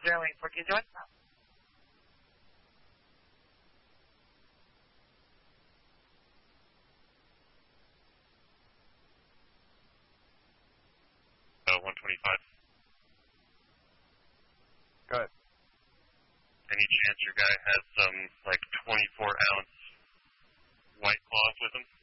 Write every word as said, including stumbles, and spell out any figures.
drilling for que yo está. Uh, one twenty-five. Good. Any chance your guy has some, like, twenty-four ounce White Claws with him?